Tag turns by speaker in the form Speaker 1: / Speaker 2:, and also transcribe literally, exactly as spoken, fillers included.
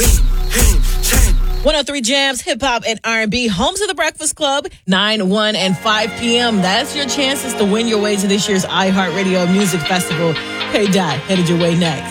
Speaker 1: one oh three Jams, hip hop, and R and B. Homes of the Breakfast Club, nine, one, and five p.m. That's your chances to win your way to this year's iHeartRadio Music Festival. Hey, Dot, headed your way next.